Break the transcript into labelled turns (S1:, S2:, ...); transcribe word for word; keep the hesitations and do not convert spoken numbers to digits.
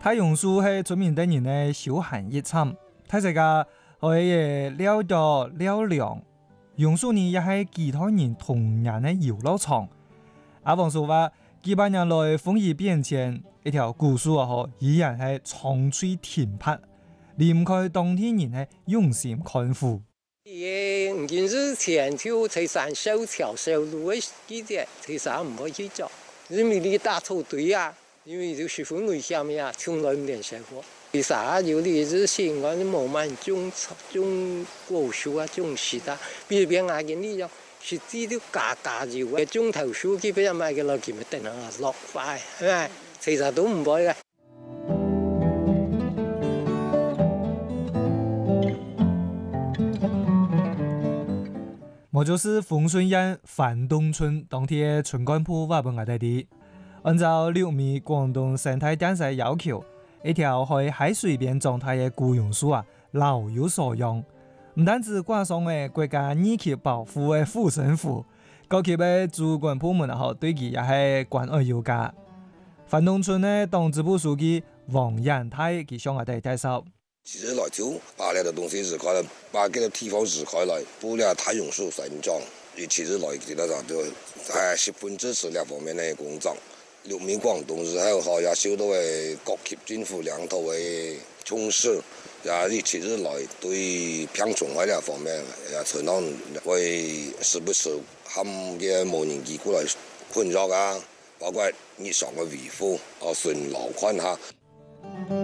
S1: 太榕樹係出名得人嘅休閒熱場，睇世界可以撩到撩涼。榕樹呢也係其他人童年嘅遊樂場。阿黃說話，幾百年來風雨變遷，一條古樹啊，嗬，依然係長翠挺拔，離唔開當地人係用心看護。
S2: 也唔見之前就財山修橋修路嘅記者，財山唔可以去做，因為你大草堆啊，因為就十分危險呀，從來唔點生活。為啥有啲是先講冇乜種種果樹啊，種樹啊，比如邊下嘅呢種。是知道價價要嘅中頭書基本上買嘅落件咪定下落塊，係咪？其實都唔會嘅。
S1: 我就是豐順縣范東村當天嘅村幹部話俾我哋知，按照六米廣東生態電視要求，一條喺海水邊狀態嘅古榕樹啊，老有所用。唔單止掛上嘅國家二級保護嘅護身符，高級嘅主管部門啊，對佢也係關愛有加。范東村嘅黨支部書記王延泰佢向我哋介紹，
S3: 其實來就把呢個東西移開來，把這個地方移開來，不了太榕樹生長。你其實來其實上就係十分支持呢方面嘅工作。六名廣東日後可也受到嘅各級政府兩頭嘅重視。也你其實來對偏重喺呢方面，也可能會時不時喊啲無人機過來困擾啊，包括日常嘅維護，啊順路看下。